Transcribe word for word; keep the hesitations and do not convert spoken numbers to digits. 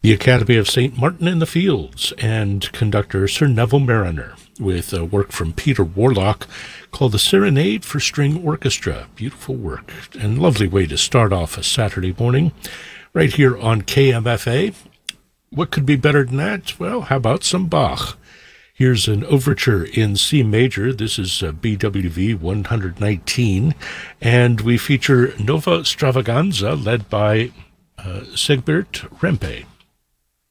The Academy of Saint Martin in the Fields, and conductor Sir Neville Mariner, with a work from Peter Warlock called The Serenade for String Orchestra. Beautiful work, and lovely way to start off a Saturday morning, right here on K M F A. What could be better than that? Well, how about some Bach? Here's an overture in C major. This is uh, B W V one nineteen, and we feature Nova Stravaganza, led by uh, Sigbert Rempe.